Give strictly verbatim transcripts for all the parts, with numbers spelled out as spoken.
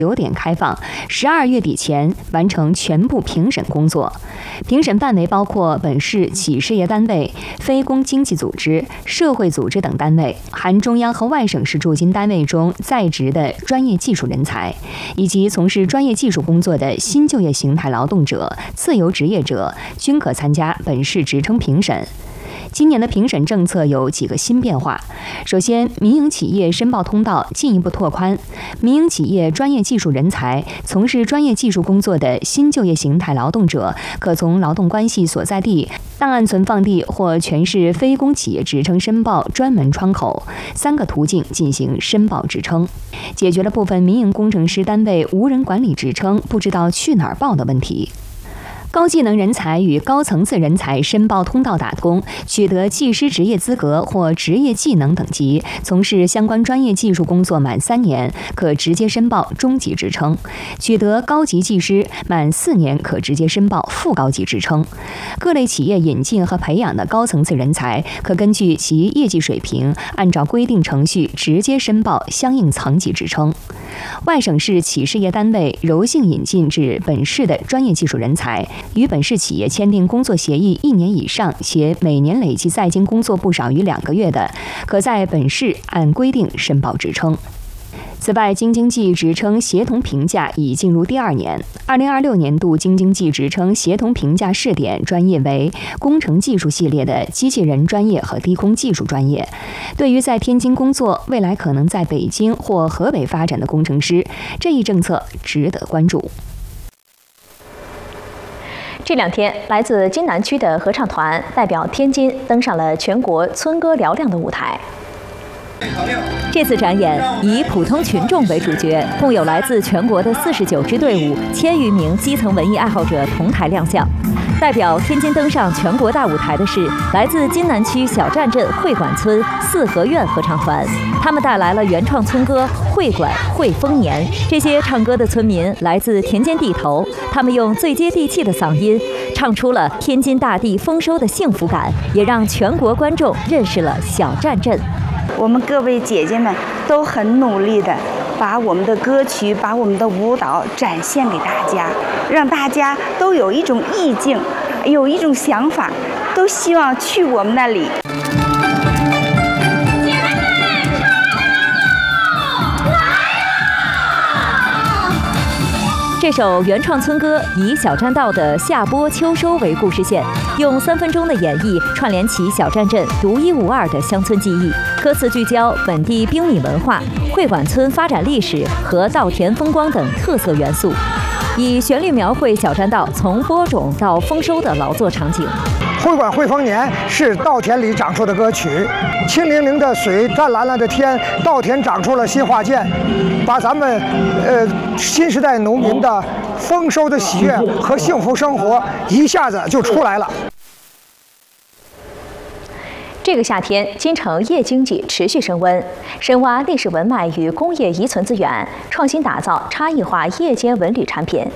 九点开放，十二月底前完成全部评审工作。评审范围包括本市企事业单位、非公经济组织、社会组织等单位，含中央和外省市驻京单位中在职的专业技术人才，以及从事专业技术工作的新就业形态劳动者、自由职业者，均可参加本市职称评审。今年的评审政策有几个新变化。首先，民营企业申报通道进一步拓宽，民营企业专业技术人才、从事专业技术工作的新就业形态劳动者，可从劳动关系所在地、档案存放地或全市非公企业职称申报专门窗口三个途径进行申报职称，解决了部分民营工程师单位无人管理职称不知道去哪儿报的问题。高技能人才与高层次人才申报通道打通，取得技师职业资格或职业技能等级，从事相关专业技术工作满三年，可直接申报中级职称；取得高级技师满四年，可直接申报副高级职称。各类企业引进和培养的高层次人才，可根据其业绩水平，按照规定程序直接申报相应层级职称。外省市企事业单位柔性引进至本市的专业技术人才，与本市企业签订工作协议一年以上且每年累计在京工作不少于两个月的，可在本市按规定申报职称。此外，京津冀职称协同评价已进入第二年。二零二六年度京津冀职称协同评价试点专业为工程技术系列的机器人专业和低空技术专业。对于在天津工作、未来可能在北京或河北发展的工程师，这一政策值得关注。 这两天，来自津南区的合唱团代表天津登上了全国村歌嘹亮的舞台。 这次展演以普通群众为主角，共有来自全国的四十九支队伍、千余名基层文艺爱好者同台亮相。代表天津登上全国大舞台的是来自津南区小站镇会馆村四合院合唱团，他们带来了原创村歌《会馆会丰年》。这些唱歌的村民来自田间地头，他们用最接地气的嗓音唱出了天津大地丰收的幸福感，也让全国观众认识了小站镇。 我们各位姐姐们都很努力的把我们的歌曲、把我们的舞蹈展现给大家，让大家都有一种意境，有一种想法，都希望去我们那里。 这首原创村歌以小站道的夏播秋收为故事线，用三分钟的演绎串联起小站镇独一无二的乡村记忆。歌词聚焦本地冰米文化、会馆村发展历史和稻田风光等特色元素，以旋律描绘小站道从播种到丰收的劳作场景。 会馆会丰年是稻田里长出的歌曲，清凌凌的水，湛蓝蓝的天，稻田长出了新花剑，把咱们呃新时代农民的丰收的喜悦和幸福生活一下子就出来了。 这个夏天，京城夜经济持续升温，深挖历史文脉与工业遗存资源，创新打造差异化夜间文旅产品。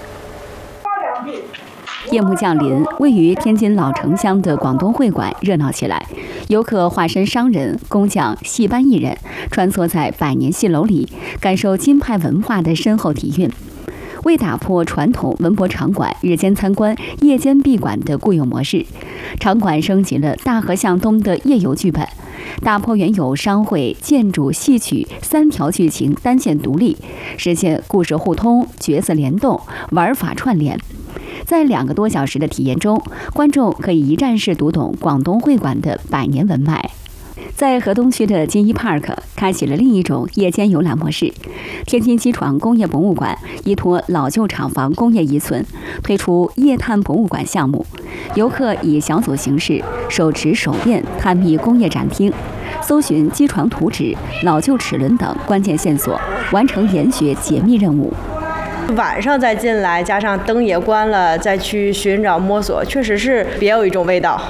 夜幕降临，位于天津老城乡的广东会馆热闹起来，游客化身商人、工匠、戏班艺人，穿梭在百年戏楼里，感受京派文化的深厚底蕴。为打破传统文博场馆日间参观、夜间闭馆的固有模式，场馆升级了大河向东的夜游剧本，打破原有商会、建筑、戏曲三条剧情单线独立，实现故事互通、角色联动、玩法串联。在两个多小时的体验中，观众可以一站式读懂广东会馆的百年文脉。在河东区的金一 Park 开启了另一种夜间游览模式。天津机床工业博物馆依托老旧厂房工业遗存，推出夜探博物馆项目，游客以小组形式手持手电探秘工业展厅，搜寻机床图纸、老旧齿轮等关键线索，完成研学解密任务。 晚上再进来，加上灯也关了，再去寻找摸索，确实是别有一种味道。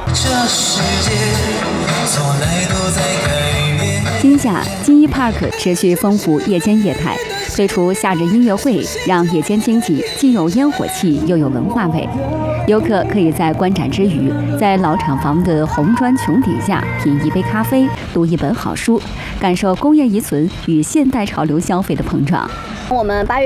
今夏金一 Park 持续丰富夜间业态， 推出夏日音乐会，让夜间经济既有烟火气又有文化味。游客可以在观展之余，在老厂房的红砖穹顶下品一杯咖啡，读一本好书，感受工业遗存与现代潮流消费的碰撞。 我们八月